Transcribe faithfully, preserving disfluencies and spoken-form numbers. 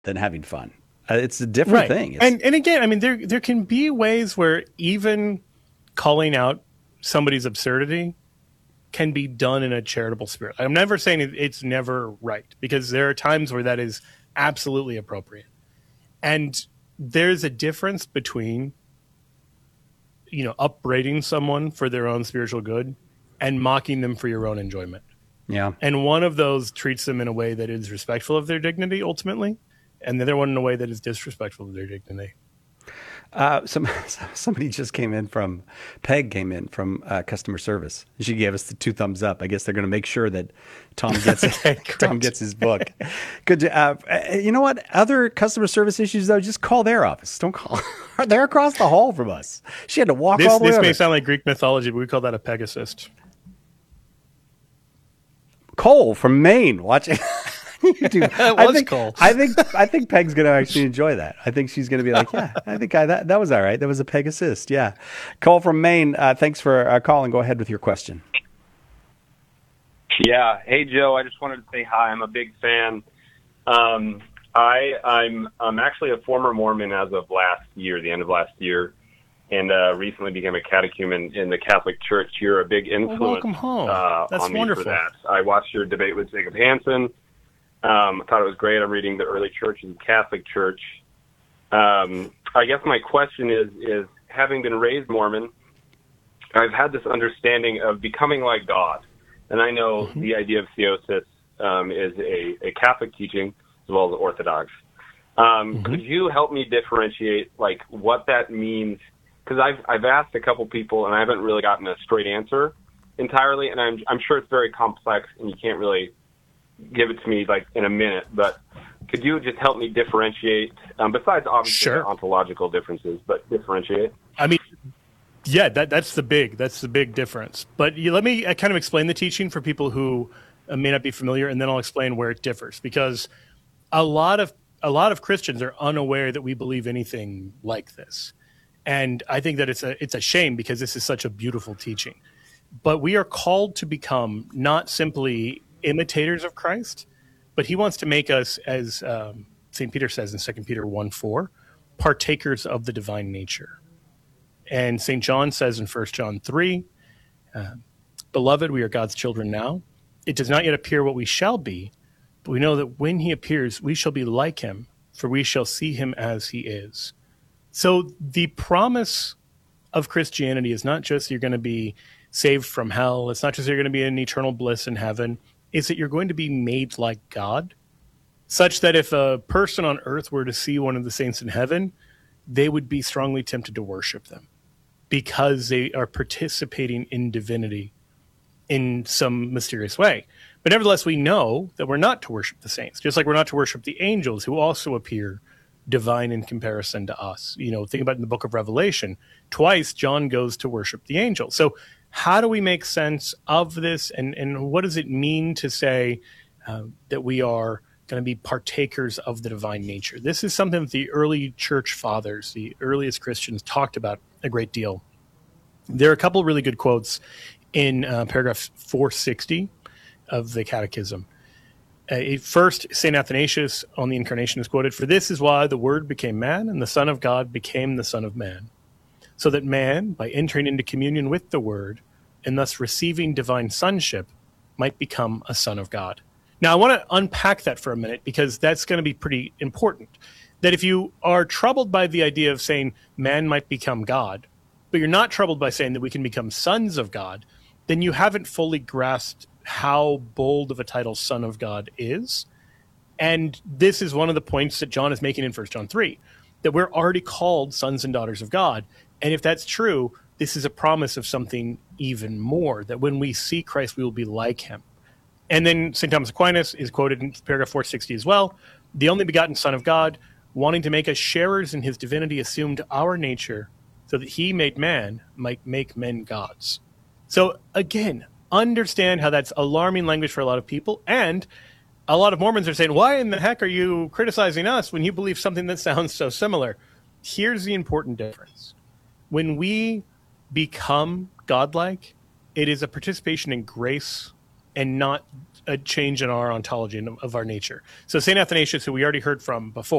than having fun. Uh, it's a different Right. thing. It's, And and again, I mean, there there can be ways where even calling out somebody's absurdity can be done in a charitable spirit. I'm never saying it- it's never right, because there are times where that is absolutely appropriate. And there's a difference between, you know, upbraiding someone for their own spiritual good and mocking them for your own enjoyment. yeah. And one of those treats them in a way that is respectful of their dignity ultimately, and the other one in a way that is disrespectful of their dignity. Uh, some somebody just came in from Peg came in from uh, customer service. She gave us the two thumbs up. I guess they're going to make sure that Tom gets Okay, Tom great. gets his book. Good. Uh, uh, you know what? Other customer service issues though, just call their office. Don't call. They're across the hall from us. She had to walk This all the way this may over. sound like Greek mythology, but we call that a Pegasus. Cole from Maine watching. YouTube. It I was think, Cole. I think I think Peg's going to actually enjoy that. I think she's going to be like, yeah, I think I, that that was all right. That was a Peg assist. Yeah. Cole from Maine. Uh, thanks for uh, calling. Go ahead with your question. Yeah. Hey, Joe. I just wanted to say hi. I'm a big fan. Um, I I'm I'm actually a former Mormon as of last year, the end of last year, and uh, recently became a catechumen in the Catholic Church. You're a big influence Well, welcome home. uh, That's on me wonderful. for that. I watched your debate with Jacob Hansen. Um, I thought it was great. I'm reading the early church and Catholic Church. Um, I guess my question is, is having been raised Mormon, I've had this understanding of becoming like God. And I know Mm-hmm. the idea of theosis um, is a, a Catholic teaching as well as Orthodox. Um, Mm-hmm. Could you help me differentiate like what that means? Because I've I've asked a couple people and I haven't really gotten a straight answer entirely, and I'm I'm sure it's very complex and you can't really give it to me like in a minute. But could you just help me differentiate? Um, besides obviously Sure. the ontological differences, but differentiate. I mean, yeah, that that's the big that's the big difference. But you, let me uh, kind of explain the teaching for people who uh, may not be familiar, and then I'll explain where it differs. Because a lot of a lot of Christians are unaware that we believe anything like this, and I think that it's a it's a shame because this is such a beautiful teaching. But we are called to become not simply imitators of Christ, but he wants to make us, as um, Saint Peter says in Second Peter one four, partakers of the divine nature. And Saint John says in First John three, uh, beloved, we are God's children now. It does not yet appear what we shall be, but we know that when he appears, we shall be like him, for we shall see him as he is. So the promise of Christianity is not just you're going to be saved from hell. It's not just you're going to be in eternal bliss in heaven. It's that you're going to be made like God, such that if a person on earth were to see one of the saints in heaven, they would be strongly tempted to worship them because they are participating in divinity in some mysterious way. But nevertheless, we know that we're not to worship the saints, just like we're not to worship the angels who also appear divine in comparison to us. You know, think about in the book of Revelation, twice John goes to worship the angels. So how do we make sense of this? And, and what does it mean to say uh, that we are going to be partakers of the divine nature? This is something that the early church fathers, the earliest Christians, talked about a great deal. There are a couple of really good quotes in uh, paragraph four sixty of the Catechism. Uh, first, Saint Athanasius on the Incarnation is quoted, "For this is why the Word became man, and the Son of God became the Son of Man, so that man, by entering into communion with the Word, and thus receiving divine sonship, might become a son of God." Now, I want to unpack that for a minute because that's going to be pretty important. That if you are troubled by the idea of saying man might become God, but you're not troubled by saying that we can become sons of God, then you haven't fully grasped how bold of a title Son of God is. And this is one of the points that John is making in First John three, that we're already called sons and daughters of God. And if that's true, this is a promise of something even more, that when we see Christ, we will be like him. And then Saint Thomas Aquinas is quoted in paragraph four sixty as well. "The only begotten Son of God, wanting to make us sharers in his divinity, assumed our nature so that he made man might make men gods." So again, understand how that's alarming language for a lot of people. And a lot of Mormons are saying, why in the heck are you criticizing us when you believe something that sounds so similar? Here's the important difference. When we become godlike, it is a participation in grace and not a change in our ontology of our nature. So Saint Athanasius, who we already heard from before,